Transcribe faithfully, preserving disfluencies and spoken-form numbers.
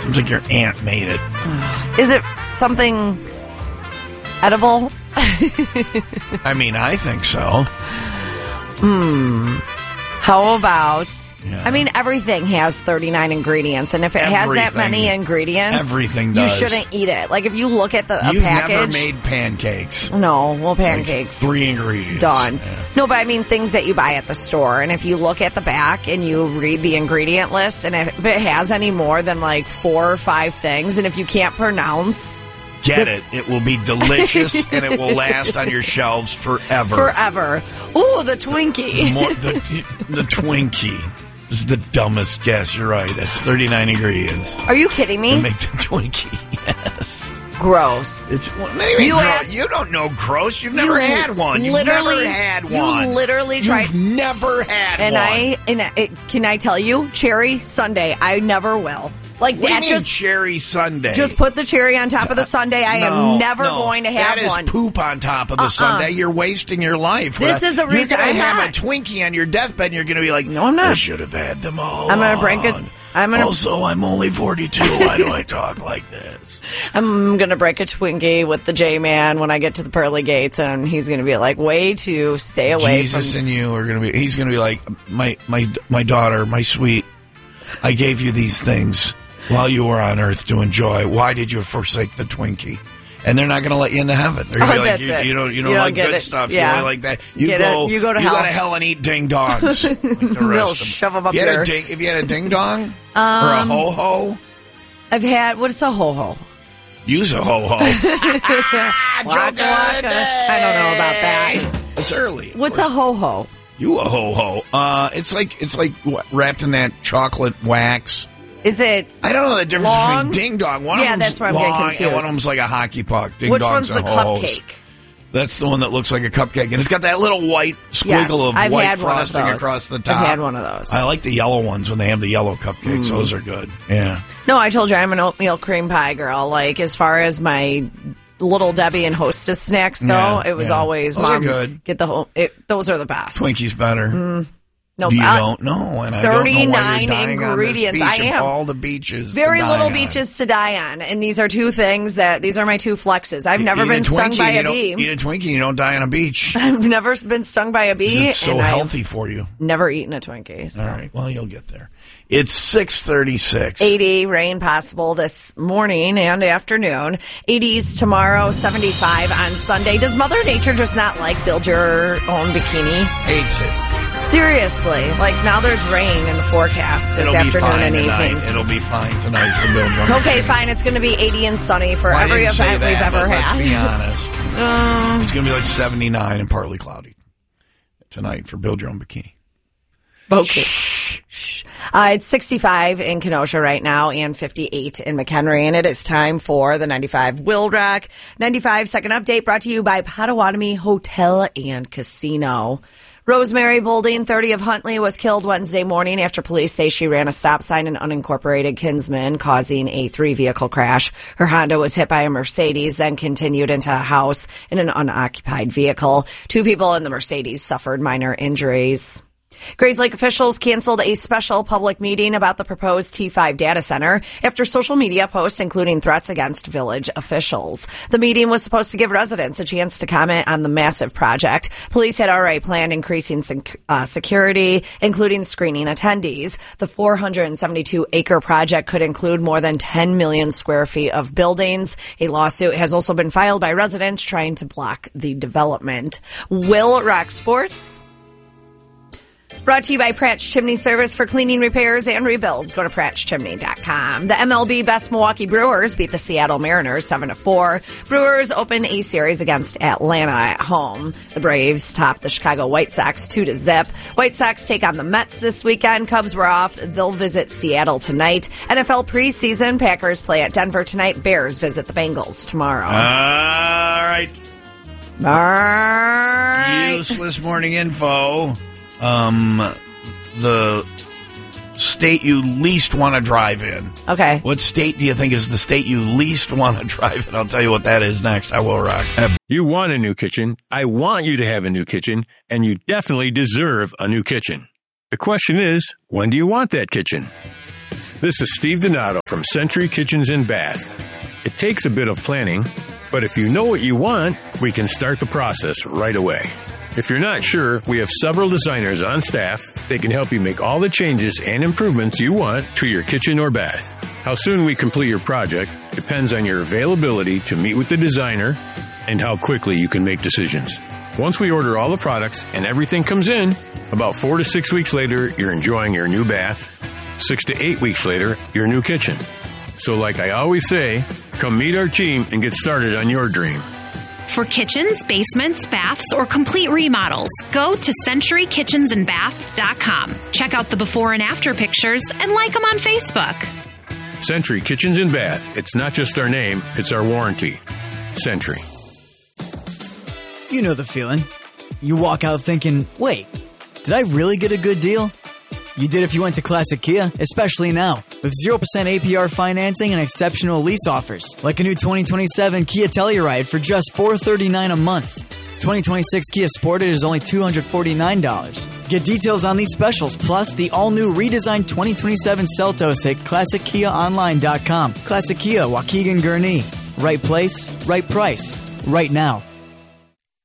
Seems like your aunt made it. Is it something edible? I mean, I think so. Hmm. How about, yeah. I mean, everything has thirty-nine ingredients, and if it everything, has that many ingredients, everything does. You shouldn't eat it. Like, if you look at the a You've package. never made pancakes. No, well, pancakes. Like three ingredients. Done. Yeah. No, but I mean things that you buy at the store, and if you look at the back and you read the ingredient list, and if it has any more than like four or five things, and if you can't pronounce... Get it. It will be delicious, and it will last on your shelves forever. Forever. Ooh, the Twinkie. More, the, the Twinkie. This is the dumbest guess. You're right. That's thirty-nine ingredients. Are you kidding me? To make the Twinkie. Yes. Gross. It's, well, anyway, you, gross. asked, you don't know gross. You've never you had one. You've literally, never had you one. You literally tried. You've never had and one. I, and I, it, can I tell you, cherry sundae, I never will. Like what that do you mean just cherry sundae. Just put the cherry on top of the sundae. I no, am never no, going to have that is one. poop on top of the uh-uh. sundae. You're wasting your life. This is a reason You're I'm gonna have not. a Twinkie on your deathbed, and you're going to be like, "No, I'm not. I should have had them all." I'm going to break it. I'm gonna, also, I'm only forty-two. Why do I talk like this? I'm going to break a Twinkie with the J-Man when I get to the pearly gates, and he's going to be like, way to stay away Jesus from... and you are going to be... He's going to be like, my, my, my daughter, my sweet, I gave you these things while you were on earth to enjoy. Why did you forsake the Twinkie? And they're not going to let you into heaven. They're going to oh, be like, that's you, it. you don't, you don't, you don't like good it. stuff. Yeah. You only like that. You Get go, it. You go to you hell. go to hell and eat ding dongs. Like the rest They'll of shove them up if you, had your... a ding, if you had a ding dong um, or a ho ho, I've had... What's a ho-ho? use a ho ho. Waka, waka. I don't know about that. It's early. What's a ho-ho? You a ho ho. Uh, it's like it's like what, wrapped in that chocolate wax. Is it I don't know the difference long? between ding dong. One Yeah, of them's that's where I'm long, getting confused. and one of them's like a hockey puck. Ding Which dongs one's the and ho-hos. cupcake? That's the one that looks like a cupcake, and it's got that little white squiggle Yes, of I've white had one of frosting those. across the top. I've had one of those. I like the yellow ones when they have the yellow cupcakes. Mm. Those are good. Yeah. No, I told you I'm an oatmeal cream pie girl. Like, as far as my Little Debbie and Hostess snacks go, Yeah, it was yeah. always Those Mom. are good. Get the whole. It, those are the best. Twinkies better. Mm. No, you uh, don't know, and I don't know why thirty-nine you're dying ingredients. On this beach I of am all the beaches. Very to die little on. beaches to die on, and these are two things that these are my two flexes. I've never Eat been a stung Twinkie by and a you don't- bee. Eat a Twinkie, you don't die on a beach. I've never been stung by a bee. It's so and healthy I've for you. Never eaten a Twinkie. So. All right, well, you'll get there. It's six thirty-six. eighty rain possible this morning and afternoon. eighties tomorrow, seventy-five on Sunday. Does Mother Nature just not like build your own bikini? Hates it. Seriously, like now there's rain in the forecast this It'll be afternoon fine and tonight. evening. It'll be fine tonight for Bill Drummond. Okay, fine. It's going to be eighty and sunny for Well, I every didn't say event that, we've ever but had. Let's be honest. Um, It's going to be like seventy-nine and partly cloudy tonight for Build Your Own Bikini. Okay. Shh, shh. Uh, it's sixty-five in Kenosha right now and fifty-eight in McHenry, and it is time for the ninety-five Will Rock ninety-five second update brought to you by Potawatomi Hotel and Casino. Rosemary Boulding, thirty of Huntley, was killed Wednesday morning after police say she ran a stop sign in unincorporated Kinsman, causing a three-vehicle crash. Her Honda was hit by a Mercedes, then continued into a house in an unoccupied vehicle. Two people in the Mercedes suffered minor injuries. Grays Lake officials canceled a special public meeting about the proposed T five data center after social media posts including threats against village officials. The meeting was supposed to give residents a chance to comment on the massive project. Police had already planned increasing sec- uh, security, including screening attendees. The four hundred seventy-two acre project could include more than ten million square feet of buildings. A lawsuit has also been filed by residents trying to block the development. Will Rock Sports brought to you by Pratch Chimney Service for cleaning, repairs, and rebuilds. Go to pratch chimney dot com. The M L B best Milwaukee Brewers beat the Seattle Mariners seven to four. Brewers open a series against Atlanta at home. The Braves top the Chicago White Sox two to zip. White Sox take on the Mets this weekend. Cubs were off. They'll visit Seattle tonight. N F L preseason. Packers play at Denver tonight. Bears visit the Bengals tomorrow. All right. All right. Useless morning info. Um, the state you least want to drive in. Okay. What state do you think is the state you least want to drive in? I'll tell you what that is next. I will rock. You want a new kitchen. I want you to have a new kitchen, and you definitely deserve a new kitchen. The question is, when do you want that kitchen? This is Steve Donato from Century Kitchens and Bath. It takes a bit of planning, but if you know what you want, we can start the process right away. If you're not sure, we have several designers on staff. They can help you make all the changes and improvements you want to your kitchen or bath. How soon we complete your project depends on your availability to meet with the designer and how quickly you can make decisions. Once we order all the products and everything comes in, about four to six weeks later, you're enjoying your new bath. Six to eight weeks later, your new kitchen. So like I always say, come meet our team and get started on your dream. For kitchens, basements, baths, or complete remodels, go to century kitchens and bath dot com. Check out the before and after pictures and like them on Facebook. Century Kitchens and Bath. It's not just our name, it's our warranty. Century. You know the feeling. You walk out thinking, wait, did I really get a good deal? You did if you went to Classic Kia, especially now, with zero percent A P R financing and exceptional lease offers, like a new twenty twenty-seven Kia Telluride for just four hundred thirty-nine dollars a month. twenty twenty-six Kia Sportage is only two hundred forty-nine dollars. Get details on these specials, plus the all-new redesigned twenty twenty-seven Seltos at classic kia online dot com. Classic Kia, Waukegan, Gurnee. Right place, right price, right now.